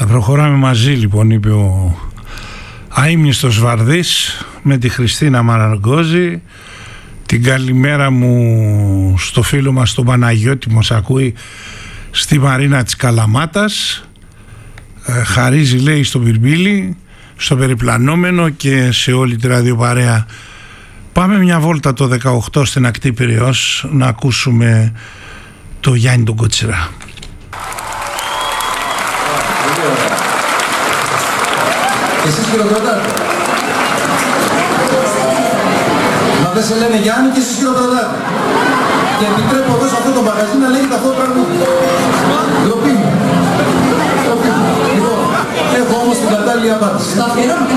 Προχωράμε μαζί λοιπόν, είπε ο αείμνηστος Βαρδής με τη Χριστίνα Μαραγκόζη. Την καλημέρα μου στο φίλο μας τον Παναγιώτη, μας ακούει στη Μαρίνα της Καλαμάτας. Χαρίζει, λέει, στο Πυρμπίλι, στο περιπλανόμενο και σε όλη τη ραδιοπαρέα. Πάμε μια βόλτα το 18 στην ακτή Πειραιώς να ακούσουμε το Γιάννη τον Κότσιρα. Και εσείς χειροκροτάτε. Μα δεν σε λένε Γιάννη και εσείς χειροκροτάτε. Και επιτρέπω εδώ σε αυτό το μαγαζί να λέγεται αυτό το τραγούδι. Ντροπή μου. Λοιπόν, έχω όμως την κατάλληλη απάντηση.